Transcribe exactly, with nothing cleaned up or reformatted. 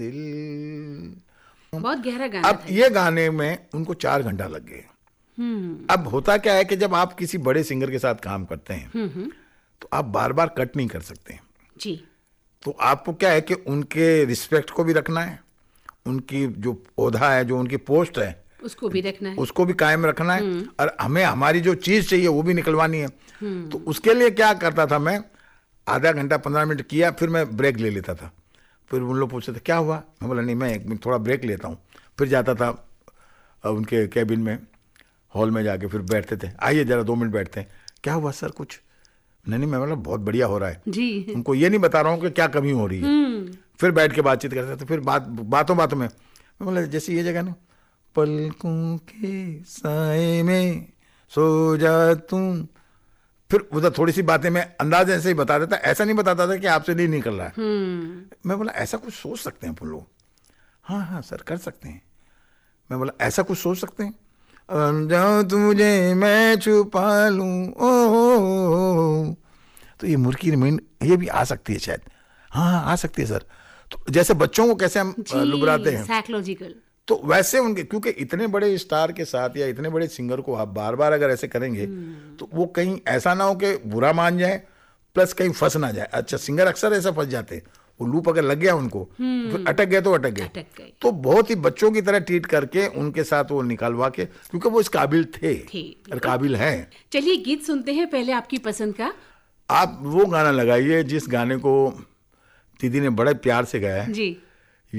दिल। बहुत गहरा गाना अब था। ये गाने में उनको चार घंटा लग गए। अब होता क्या है कि जब आप किसी बड़े सिंगर के साथ काम करते हैं तो आप बार बार कट नहीं कर सकते जी। तो आपको क्या है कि उनके रिस्पेक्ट को भी रखना है, उनकी जो पौधा है, जो उनकी पोस्ट है, उसको भी रखना है, उसको भी कायम रखना है, और हमें हमारी जो चीज चाहिए वो भी निकलवानी है। तो उसके लिए क्या करता था मैं, आधा घंटा पंद्रह मिनट किया, फिर मैं ब्रेक ले लेता था। फिर उन लोग पूछते थे क्या हुआ, मैं बोला नहीं मैं एक मिनट थोड़ा ब्रेक लेता हूँ। फिर जाता था उनके कैबिन में, हॉल में जाके फिर बैठते थे, आइए जरा दो मिनट बैठते हैं। क्या हुआ सर, कुछ नहीं नहीं मैं बोला बहुत बढ़िया हो रहा है जी। उनको ये नहीं बता रहा हूँ कि क्या कमी हो रही है। फिर बैठ के बातचीत करते थे। फिर बात बातों बातों में मैं बोला जैसे ये जगह ना, पलकों के साए में सो जा तुम, फिर उधर थोड़ी सी बातें मैं अंदाज ऐसे ही बता देता, ऐसा नहीं बताता था कि आपसे नहीं निकल रहा है। मैं बोला ऐसा कुछ सोच सकते हैं अपन लोग। हाँ हाँ सर कर सकते हैं। मैं बोला ऐसा कुछ सोच सकते हैं, जाओ तुझे मैं छुपा लूं ओ, तो ये मुर्की रिमाइंड ये भी आ सकती है शायद। हाँ हाँ आ सकती है सर। तो जैसे बच्चों को कैसे हम लुबराते हैं, साइकोलॉजिकल, तो वैसे उनके, क्योंकि इतने बड़े स्टार के साथ या इतने बड़े सिंगर को आप बार बार अगर ऐसे करेंगे तो वो कहीं ऐसा ना हो कि बुरा मान जाए, प्लस कहीं फंस ना जाए। अच्छा सिंगर अक्सर ऐसा फंस जाते हैं, वो लूप अगर लग गया उनको तो फिर अटक गए तो अटक गए। अटक गए। तो बहुत ही बच्चों की तरह ट्रीट करके उनके साथ वो निकालवा के, क्योंकि वो इस काबिल थे, थे और काबिल हैं। चलिए गीत सुनते हैं पहले आपकी पसंद का। आप वो गाना लगाइए जिस गाने को दीदी ने बड़े प्यार से गाया है। जी।